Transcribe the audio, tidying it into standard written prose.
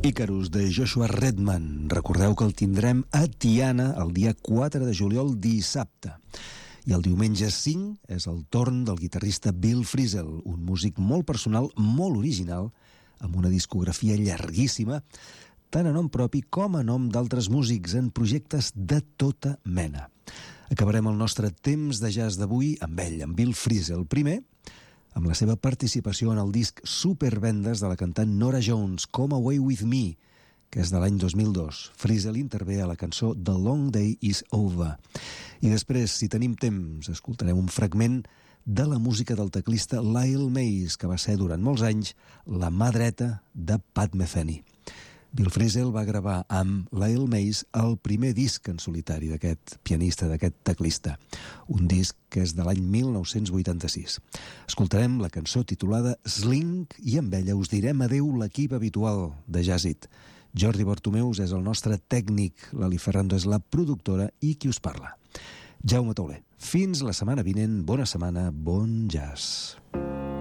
Icarus, de Joshua Redman. Recordeu que el tindrem a Tiana el dia 4 de juliol, dissabte. I el diumenge 5 és el torn del guitarrista Bill Frisell, un músic molt personal, molt original, amb una discografia llarguíssima, tant a nom propi com a nom d'altres músics en projectes de tota mena. Acabarem el nostre temps de jazz d'avui amb ell, amb Bill Frisell. Primer, amb la seva participació en el disc Supervendes de la cantant Norah Jones, Come Away With Me, que és de l'any 2002. Frisell intervé a la cançó The Long Day Is Over. I després, si tenim temps, escoltarem un fragment de la música del teclista Lyle Mays, que va ser durant molts anys la mà dreta de Pat Metheny. Bill Frisell va gravar amb Lyle Mays el primer disc en solitari d'aquest pianista, d'aquest teclista. Un disc que és de l'any 1986. Escoltarem la cançó titulada Sling i amb ella us direm adeu l'equip habitual de Jazzit. Jordi Bartomeus és el nostre tècnic, Lali Ferrando és la productora i qui us parla. Jaume Tauler. Fins la setmana vinent, bona setmana, bon jazz.